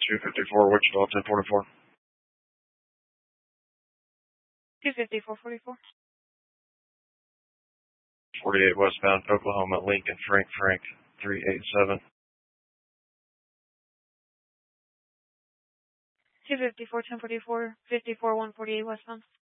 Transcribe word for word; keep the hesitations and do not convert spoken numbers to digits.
two fifty-four, Wichita, ten forty-four. two fifty-four forty-four. forty-eight westbound, Oklahoma, Lincoln, Frank, Frank, three eighty-seven. two fifty-four ten forty-four, fifty-four one forty-eight westbound.